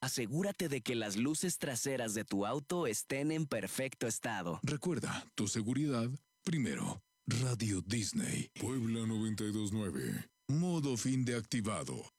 asegúrate de que las luces traseras de tu auto estén en perfecto estado. Recuerda, tu seguridad primero. Radio Disney. Puebla 92.9. Modo fin de activado.